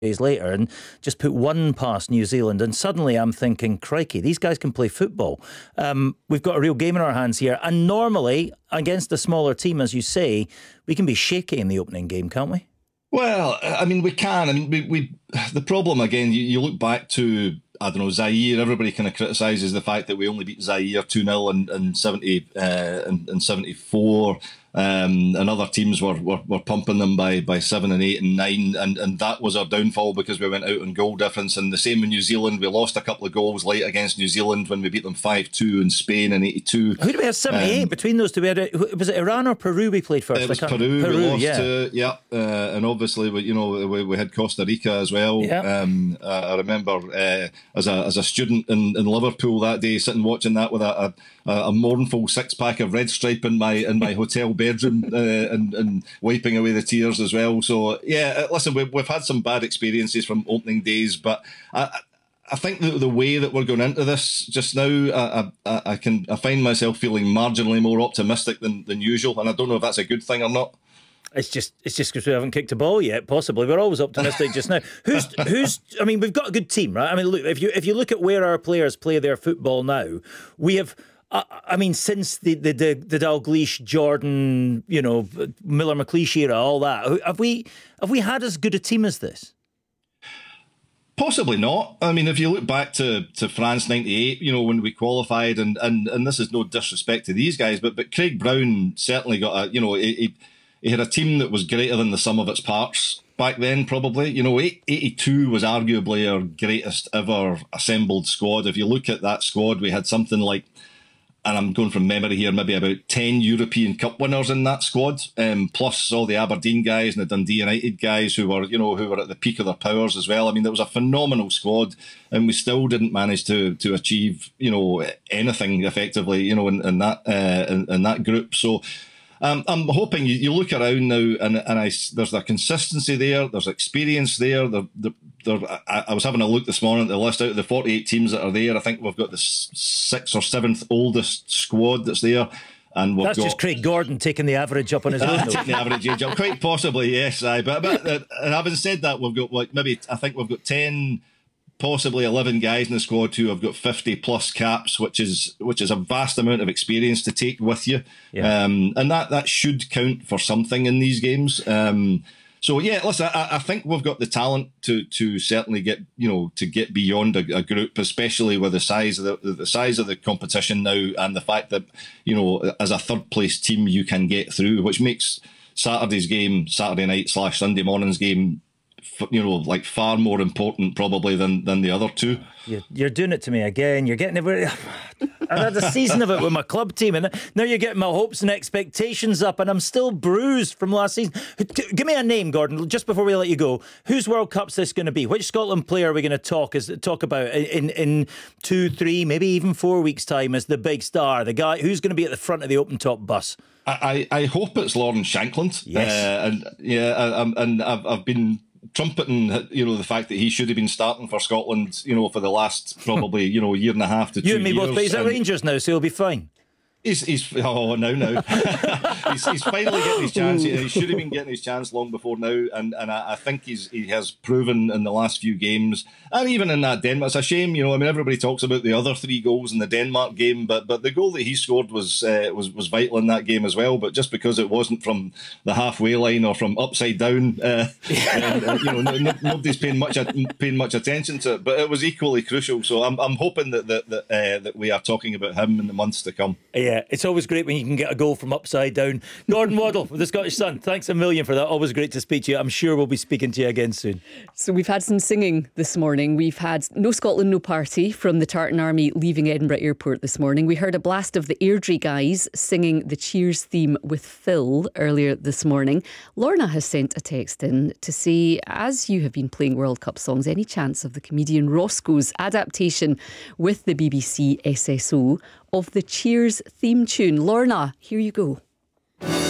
days later and just put one past New Zealand, and suddenly I'm thinking, crikey, these guys can play football. We've got a real game in our hands here, and normally against a smaller team, as you say, we can be shaky in the opening game, can't we? Well, I mean, we can. I mean, we the problem again. You look back to, I don't know, Zaire. Everybody kind of criticises the fact that we only beat Zaire 2-0 in 74. And other teams were pumping them by 7 and 8 and 9, and that was our downfall because we went out on goal difference. And the same in New Zealand, we lost a couple of goals late against New Zealand when we beat them 5-2 in Spain in 82. Who did we have 78 between those two? Was it Iran or Peru we played first? It was Peru. We lost to, and obviously we had Costa Rica as well. Yeah. I remember as a student in Liverpool that day, sitting watching that with a mournful 6-pack of Red Stripe in my hotel bedroom and wiping away the tears as well. So yeah, listen, we've had some bad experiences from opening days, but I think the way that we're going into this just now, I find myself feeling marginally more optimistic than usual, and I don't know if that's a good thing or not. It's just because we haven't kicked a ball yet. Possibly, we're always optimistic just now. Who's? I mean, we've got a good team, right? I mean, look, if you look at where our players play their football now, we have. I mean, since the Dalglish, Jordan, Miller McLeish era, all that, have we had as good a team as this? Possibly not. I mean, if you look back to France '98, when we qualified, and this is no disrespect to these guys, but Craig Brown certainly got he had a team that was greater than the sum of its parts back then, probably. 82 was arguably our greatest ever assembled squad. If you look at that squad, we had something like, and I'm going from memory here, maybe about 10 European Cup winners in that squad, plus all the Aberdeen guys and the Dundee United guys who were at the peak of their powers as well. I mean, there was a phenomenal squad, and we still didn't manage to achieve, anything effectively, in that group. So I'm hoping you look around now, and there's a consistency there, there's experience there. I was having a look this morning at the list out of the 48 teams that are there. I think we've got the 6th or 7th oldest squad that's there. And that's just Craig Gordon taking the average up on his own. Taking the average age up, quite possibly, yes. But and having said that, we've got I think we've got 10, possibly 11 guys in the squad who have got 50 plus caps, which is a vast amount of experience to take with you. Yeah. And that should count for something in these games. So yeah, listen, I think we've got the talent to certainly get beyond a group, especially with the size of the competition now, and the fact that as a third place team you can get through, which makes Saturday's game, Saturday night / Sunday morning's game, like far more important probably than the other two. You're doing it to me again. You're getting everybody. I had a season of it with my club team, and now you're getting my hopes and expectations up, and I'm still bruised from last season. Give me a name, Gordon, just before we let you go. Whose World Cup's this going to be? Which Scotland player are we going to talk about in 2, 3, maybe even 4 weeks' time as the big star, the guy who's going to be at the front of the open top bus? I hope it's Lawrence Shankland. Yes. And I've been trumpeting, the fact that he should have been starting for Scotland, for the last probably, year and a half to 2 years. You and me both, but he's at Rangers now, so he'll be fine. He's he's finally getting his chance. He should have been getting his chance long before now, and I think he has proven in the last few games, and even in that Denmark. It's a shame, I mean, everybody talks about the other 3 goals in the Denmark game, but the goal that he scored was vital in that game as well. But just because it wasn't from the halfway line or from upside down, nobody's paying much attention to it. But it was equally crucial. So I'm hoping that we are talking about him in the months to come. Yeah, it's always great when you can get a goal from upside down. Gordon Waddle with the Scottish Sun, thanks a million for that. Always great to speak to you. I'm sure we'll be speaking to you again soon. So we've had some singing this morning. We've had No Scotland, No Party from the Tartan Army leaving Edinburgh Airport this morning. We heard a blast of the Airdrie guys singing the Cheers theme with Phil earlier this morning. Lorna has sent a text in to say, as you have been playing World Cup songs, any chance of the comedian Roscoe's adaptation with the BBC SSO of the Cheers theme tune? Lorna, here you go.